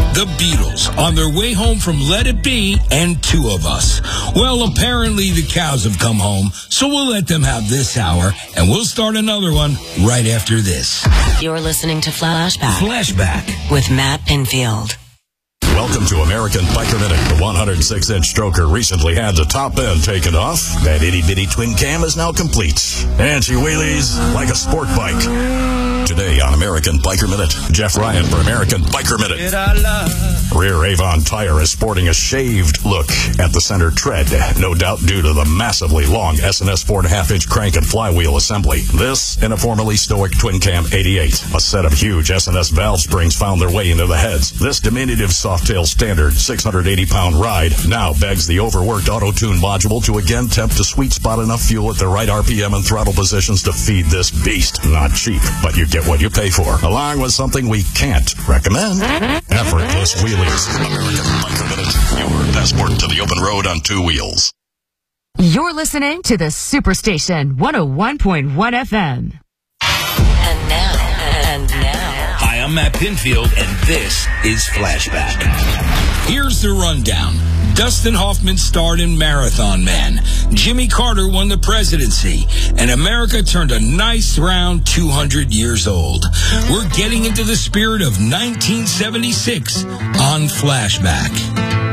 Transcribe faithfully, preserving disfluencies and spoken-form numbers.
The Beatles on their way home from Let It Be and Two of Us. Well, apparently the cows have come home, so we'll let them have this hour, and we'll start another one right after this. You're listening to Flashback. Flashback. With Matt Pinfield. Welcome to American Biker Minute. The one hundred six inch stroker recently had the top end taken off. That itty-bitty twin cam is now complete. And she wheelies like a sport bike. Today on American Biker Minute, Jeff Ryan for American Biker Minute. Rear Avon tire is sporting a shaved look at the center tread, no doubt due to the massively long S and S four point five inch crank and flywheel assembly. This in a formerly stoic twin cam eighty-eight. A set of huge S and S valve springs found their way into the heads. This diminutive Softail standard six hundred eighty pound ride now begs the overworked auto-tune module to again tempt to sweet spot enough fuel at the right R P M and throttle positions to feed this beast. Not cheap, but you get what you pay for, along with something we can't recommend. Effortless wheelies. American Biker Minute, your passport to the open road on two wheels. You're listening to the Superstation one oh one point one F M. And now, and now. Hi, I'm Matt Pinfield, and this is Flashback. Here's the rundown. Dustin Hoffman starred in Marathon Man. Jimmy Carter won the presidency. And America turned a nice round two hundred years old. We're getting into the spirit of nineteen seventy-six on Flashback.